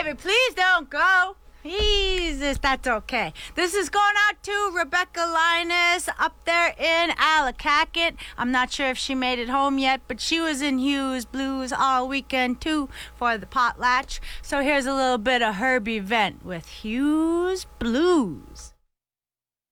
baby, please don't go. Jesus, that's okay. This is going out to Rebecca Linus up there in Allakaket. I'm not sure if she made it home yet, but she was in Hughes Blues all weekend too for the potlatch. So here's a little bit of Herbie Vent with Hughes Blues.